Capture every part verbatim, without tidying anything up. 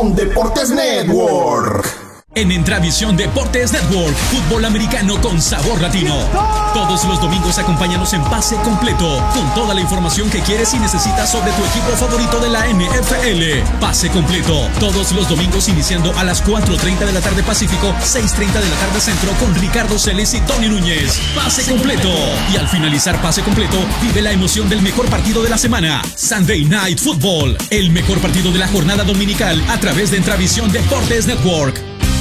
Intravisión Deportes Network. En Intravisión Deportes Network, fútbol americano con sabor latino. Todos los domingos acompáñanos en Pase Completo, con toda la información que quieres y necesitas sobre tu equipo favorito de la N F L. Pase Completo, todos los domingos iniciando a las cuatro treinta de la tarde Pacífico, seis treinta de la tarde Centro, con Ricardo Celes y Tony Núñez. Pase Completo. Y al finalizar Pase Completo, vive la emoción del mejor partido de la semana. Sunday Night Football, el mejor partido de la jornada dominical a través de Intravisión Deportes Network.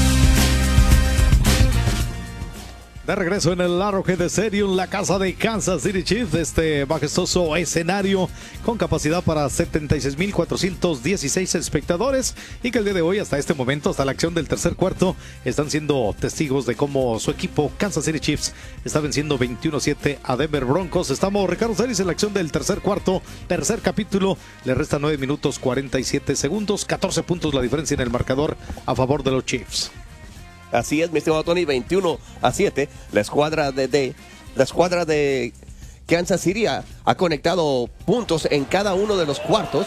De regreso en el Arrowhead Stadium, la casa de Kansas City Chiefs, este majestuoso escenario con capacidad para setenta y seis mil cuatrocientos dieciséis espectadores, y que el día de hoy, hasta este momento, hasta la acción del tercer cuarto, están siendo testigos de cómo su equipo Kansas City Chiefs está venciendo veintiuno a siete a Denver Broncos. Estamos Ricardo Celis en la acción del tercer cuarto, tercer capítulo, le restan nueve minutos cuarenta y siete segundos, catorce puntos la diferencia en el marcador a favor de los Chiefs. Así es, mi estimado Tony, veintiuno a siete. La escuadra de, de, la escuadra de Kansas City ha, ha conectado puntos en cada uno de los cuartos.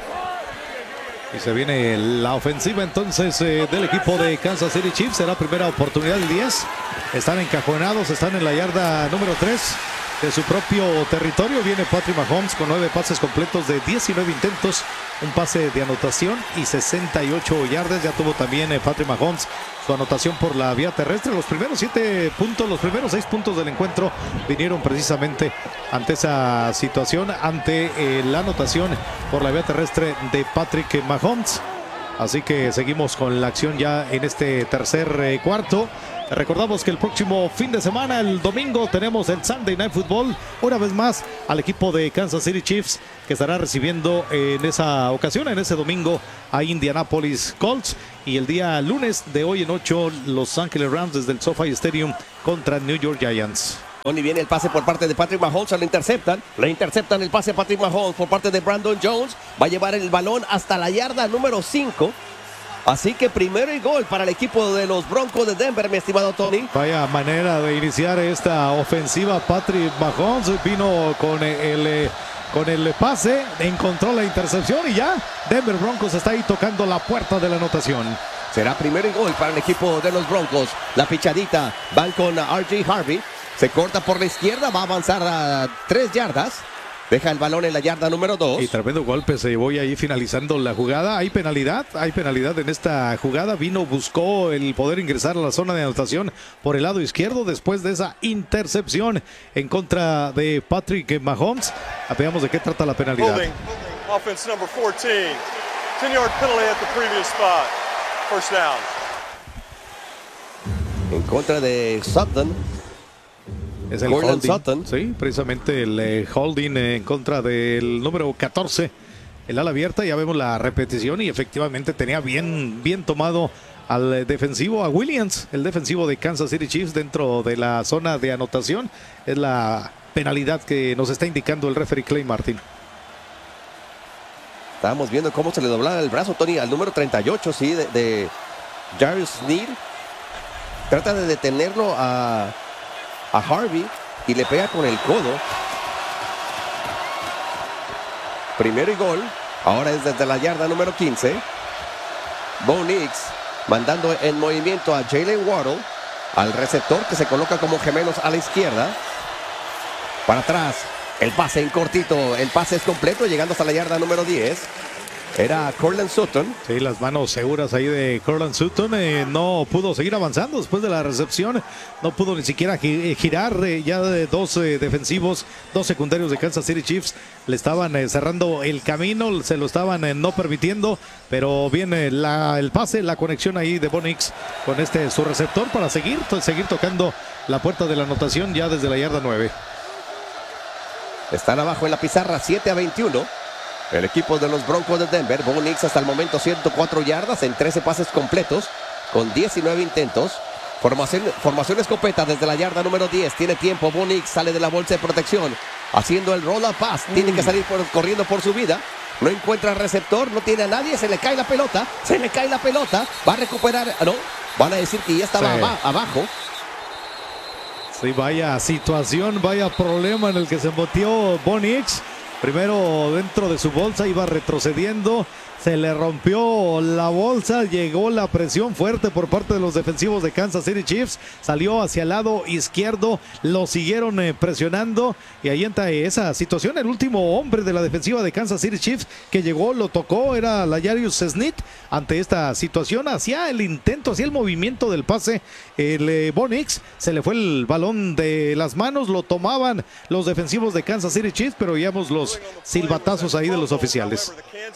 Y se viene la ofensiva entonces eh, del equipo de Kansas City Chiefs. Será primera oportunidad del diez. Están encajonados, están en la yarda número tres de su propio territorio. Viene Patrick Mahomes con nueve pases completos de diecinueve intentos, un pase de anotación y sesenta y ocho yardas. Ya tuvo también eh, Patrick Mahomes su anotación por la vía terrestre. Los primeros siete puntos, los primeros seis puntos del encuentro vinieron precisamente ante esa situación, ante eh, la anotación por la vía terrestre de Patrick Mahomes. Así que seguimos con la acción ya en este tercer eh, cuarto. Recordamos que el próximo fin de semana, el domingo, tenemos el Sunday Night Football. Una vez más al equipo de Kansas City Chiefs, que estará recibiendo en esa ocasión, en ese domingo, a Indianapolis Colts. Y el día lunes de hoy en ocho, Los Ángeles Rams desde el SoFi Stadium contra New York Giants. Tony, viene el pase por parte de Patrick Mahomes, lo interceptan, le interceptan el pase a Patrick Mahomes por parte de Brandon Jones. Va a llevar el balón hasta la yarda número cinco. Así que primero y gol para el equipo de los Broncos de Denver, mi estimado Tony. Vaya manera de iniciar esta ofensiva. Patrick Mahomes vino con el, con el pase, encontró la intercepción y ya Denver Broncos está ahí tocando la puerta de la anotación. Será primero y gol para el equipo de los Broncos. La pichadita, van con R J Harvey. Se corta por la izquierda, va a avanzar a tres yardas. Deja el balón en la yarda número dos. Y tremendo golpe, se voy ahí finalizando la jugada. Hay penalidad, hay penalidad en esta jugada. Vino, buscó el poder ingresar a la zona de anotación por el lado izquierdo después de esa intercepción en contra de Patrick Mahomes. Veamos de qué trata la penalidad. Holding. Offense number fourteen. ten yard penalty at the previous spot. First down. En contra de Sutton. Es el Gordon holding, Sutton. Sí, precisamente el eh, holding eh, en contra del número catorce, el ala abierta. Ya vemos la repetición y efectivamente tenía bien, bien tomado al eh, defensivo, a Williams, el defensivo de Kansas City Chiefs dentro de la zona de anotación. Es la penalidad que nos está indicando el referee Clay Martin. Estábamos viendo cómo se le doblaba el brazo, Tony, al número treinta y ocho, sí, de, de Jarvis Sneed. Trata de detenerlo a... a Harvey y le pega con el codo. Primero y gol. Ahora es desde la yarda número quince. Bo Nix mandando en movimiento a Jalen Waddle, al receptor que se coloca como gemelos a la izquierda. Para atrás, el pase en cortito. El pase es completo, llegando hasta la yarda número diez. Era Courtland Sutton. Sí, las manos seguras ahí de Courtland Sutton. Eh, no pudo seguir avanzando después de la recepción. No pudo ni siquiera girar. Eh, ya de dos eh, defensivos, dos secundarios de Kansas City Chiefs le estaban eh, cerrando el camino. Se lo estaban eh, no permitiendo. Pero viene la, el pase, la conexión ahí de Bo Nix con este su receptor para seguir, seguir tocando la puerta de la anotación ya desde la yarda nueve. Están abajo en la pizarra, siete a veintiuno. El equipo de los Broncos de Denver. Bo Nix hasta el momento ciento cuatro yardas en trece pases completos con diecinueve intentos. Formación, formación escopeta desde la yarda número diez. Tiene tiempo. Bo Nix sale de la bolsa de protección haciendo el roll up pass. Tiene que salir por, corriendo por su vida. No encuentra receptor, no tiene a nadie. Se le cae la pelota. Se le cae la pelota. Va a recuperar. No, van a decir que ya estaba sí. aba, abajo. Sí, vaya situación, vaya problema en el que se metió Bo Nix. Primero dentro de su bolsa, iba retrocediendo, se le rompió la bolsa, llegó la presión fuerte por parte de los defensivos de Kansas City Chiefs, salió hacia el lado izquierdo, lo siguieron eh, presionando y ahí entra esa situación. El último hombre de la defensiva de Kansas City Chiefs que llegó, lo tocó, era L'Jarius Sneed. Ante esta situación, hacía el intento, hacía el movimiento del pase, el eh, Bo Nix, se le fue el balón de las manos, lo tomaban los defensivos de Kansas City Chiefs, pero veíamos los silbatazos ahí de los oficiales.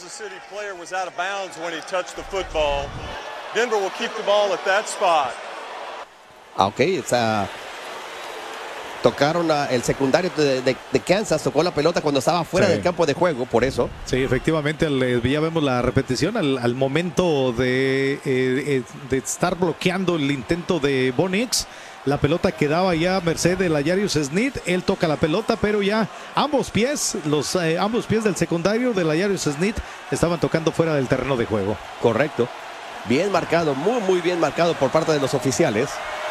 Ah, ok, está... Tocaron a, el secundario de, de, de Kansas, tocó la pelota cuando estaba fuera sí. del campo de juego, por eso. Sí, efectivamente, el, ya vemos la repetición al, al momento de, eh, de estar bloqueando el intento de Bo Nix. La pelota quedaba ya a merced de L'Jarius Sneed. Él toca la pelota, pero ya ambos pies, los eh, ambos pies del secundario de L'Jarius Sneed estaban tocando fuera del terreno de juego. Correcto. Bien marcado, muy, muy bien marcado por parte de los oficiales.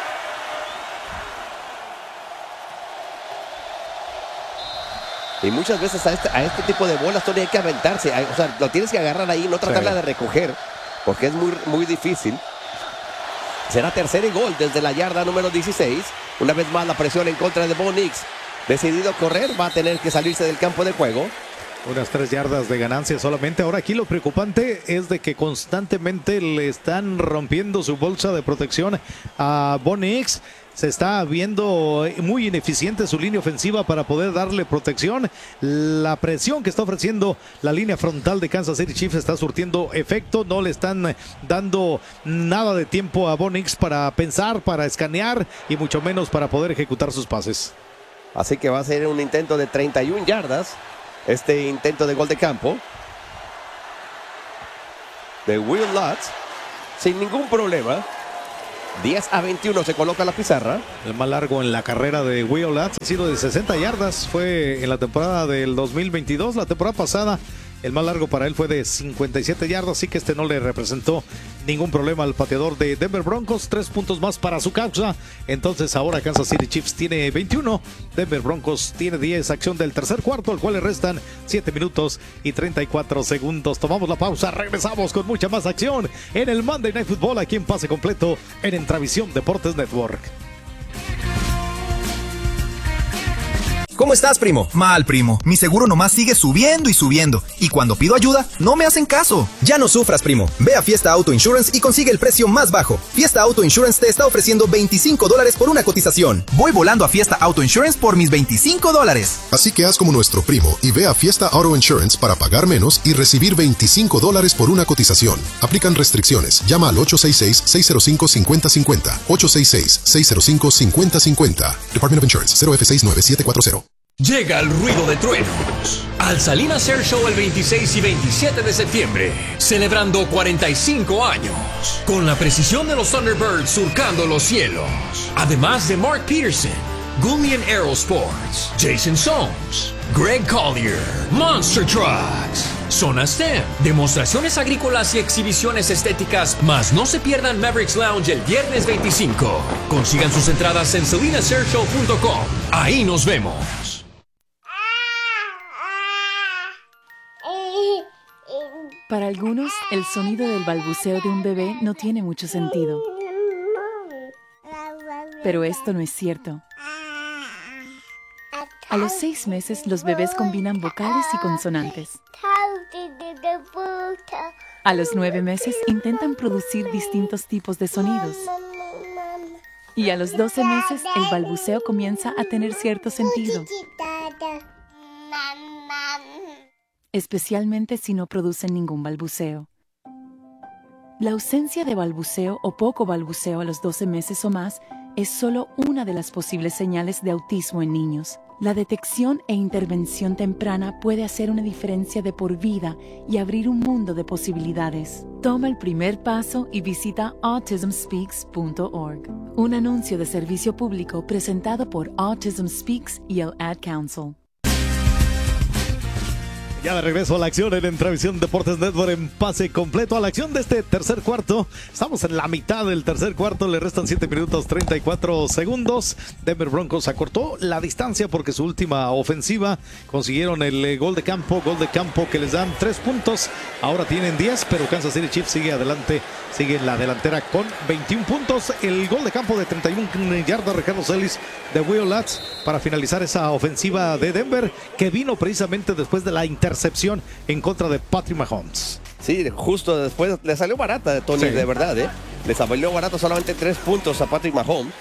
Y muchas veces a este, a este tipo de bolas todavía hay que aventarse. O sea, lo tienes que agarrar ahí, no tratarla sí. de recoger, porque es muy, muy difícil. Será tercer y gol desde la yarda número dieciséis. Una vez más la presión en contra de Bo Nix. Decidido a correr, va a tener que salirse del campo de juego. Unas tres yardas de ganancia solamente. Ahora aquí lo preocupante es de que constantemente le están rompiendo su bolsa de protección a Bo Nix. Se está viendo muy ineficiente su línea ofensiva para poder darle protección. La presión que está ofreciendo la línea frontal de Kansas City Chiefs está surtiendo efecto. No le están dando nada de tiempo a Bo Nix para pensar, para escanear y mucho menos para poder ejecutar sus pases. Así que va a ser un intento de treinta y una yardas. Este intento de gol de campo de Will Lutz sin ningún problema. diez a veintiuno se coloca la pizarra. El más largo en la carrera de Will Lutz ha sido de sesenta yardas. Fue en la temporada del dos mil veintidós. La temporada pasada el más largo para él fue de cincuenta y siete yardas. Así que este no le representó ningún problema al pateador de Denver Broncos. Tres puntos más para su causa. Entonces ahora Kansas City Chiefs tiene veintiuno. Denver Broncos tiene diez. Acción del tercer cuarto, al cual le restan siete minutos y treinta y cuatro segundos. Tomamos la pausa. Regresamos con mucha más acción en el Monday Night Football aquí en Pase Completo en Entravisión Deportes Network. ¿Cómo estás, primo? Mal, primo. Mi seguro nomás sigue subiendo y subiendo. Y cuando pido ayuda, no me hacen caso. Ya no sufras, primo. Ve a Fiesta Auto Insurance y consigue el precio más bajo. Fiesta Auto Insurance te está ofreciendo veinticinco dólares por una cotización. Voy volando a Fiesta Auto Insurance por mis veinticinco dólares. Así que haz como nuestro primo y ve a Fiesta Auto Insurance para pagar menos y recibir veinticinco dólares por una cotización. Aplican restricciones. Llama al ocho seis seis, seis cero cinco, cinco cero cinco cero. ocho seis seis, seis cero cinco, cinco cero cinco cero. Department of Insurance, cero F seis nueve siete cuatro cero. Llega el ruido de truenos al Salinas Air Show el veintiséis y veintisiete de septiembre, celebrando cuarenta y cinco años, con la precisión de los Thunderbirds surcando los cielos, además de Mark Peterson, Gullian Aerosports, Jason Soms, Greg Collier, Monster Trucks, Zona STEM, demostraciones agrícolas y exhibiciones estéticas, más no se pierdan Mavericks Lounge el viernes veinticinco. Consigan sus entradas en salinas air show punto com. Ahí nos vemos. Para algunos, el sonido del balbuceo de un bebé no tiene mucho sentido. Pero esto no es cierto. A los seis meses, los bebés combinan vocales y consonantes. A los nueve meses, intentan producir distintos tipos de sonidos. Y a los doce meses, el balbuceo comienza a tener cierto sentido. Especialmente si no producen ningún balbuceo. La ausencia de balbuceo o poco balbuceo a los doce meses o más es solo una de las posibles señales de autismo en niños. La detección e intervención temprana puede hacer una diferencia de por vida y abrir un mundo de posibilidades. Toma el primer paso y visita autism speaks punto org. Un anuncio de servicio público presentado por Autism Speaks y el Ad Council. Ya de regreso a la acción en Entravisión Deportes Network en pase completo a la acción de este tercer cuarto. Estamos en la mitad del tercer cuarto, le restan siete minutos treinta y cuatro segundos. Denver Broncos acortó la distancia porque su última ofensiva consiguieron el gol de campo, gol de campo que les dan tres puntos. Ahora tienen diez, pero Kansas City Chiefs sigue adelante, sigue en la delantera con veintiún puntos. El gol de campo de treinta y una yardas, Ricardo Celis de Will Lutz para finalizar esa ofensiva de Denver que vino precisamente después de la intercepción en contra de Patrick Mahomes. Sí, justo después le salió barata de Tony, sí. De verdad, ¿eh? Le salió barato solamente tres puntos a Patrick Mahomes.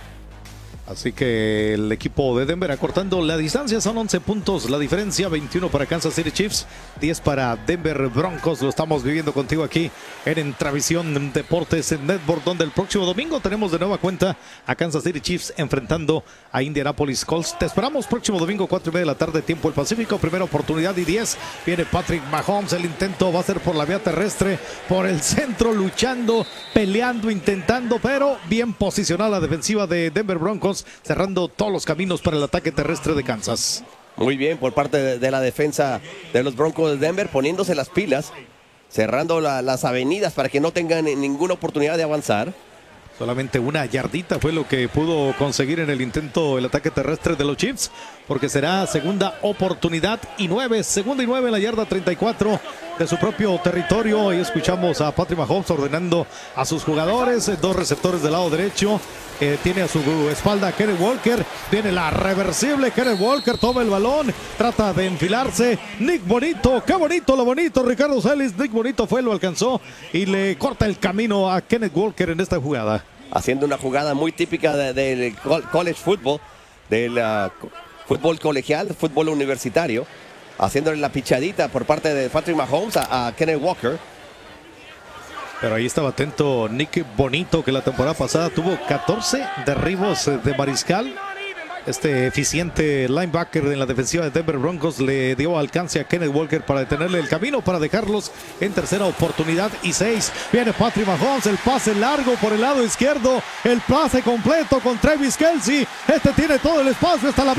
Así que el equipo de Denver acortando la distancia, son once puntos la diferencia, veintiuno para Kansas City Chiefs, diez para Denver Broncos. Lo estamos viviendo contigo aquí en Entravisión Deportes en Network, donde el próximo domingo tenemos de nueva cuenta a Kansas City Chiefs enfrentando a Indianapolis Colts. Te esperamos próximo domingo, cuatro y media de la tarde, tiempo del Pacífico. Primera oportunidad y diez. Viene Patrick Mahomes. El intento va a ser por la vía terrestre, por el centro, luchando, peleando, intentando, pero bien posicionada la defensiva de Denver Broncos, cerrando todos los caminos para el ataque terrestre de Kansas. Muy bien por parte de, de la defensa de los Broncos de Denver, poniéndose las pilas, cerrando la, las avenidas para que no tengan ninguna oportunidad de avanzar. Solamente una yardita fue lo que pudo conseguir en el intento el ataque terrestre de los Chiefs, porque será segunda oportunidad y nueve, segunda y nueve en la yarda treinta y cuatro de su propio territorio. Y escuchamos a Patrick Mahomes ordenando a sus jugadores, dos receptores del lado derecho. Eh, tiene a su espalda a Kenneth Walker, tiene la reversible. Kenneth Walker toma el balón, trata de enfilarse. Nick Bonito, qué bonito lo bonito, Ricardo Celis. Nick Bonito fue, lo alcanzó y le corta el camino a Kenneth Walker en esta jugada. Haciendo una jugada muy típica del de, de college football, del uh, fútbol colegial, fútbol universitario, haciéndole la pichadita por parte de Patrick Mahomes a, a Kenneth Walker. Pero ahí estaba atento Nick Bonito, que la temporada pasada tuvo catorce derribos de mariscal. Este eficiente linebacker en la defensiva de Denver Broncos le dio alcance a Kenneth Walker para detenerle el camino, para dejarlos en tercera oportunidad y seis. Viene Patrick Mahomes, el pase largo por el lado izquierdo, el pase completo con Travis Kelce. Este tiene todo el espacio hasta la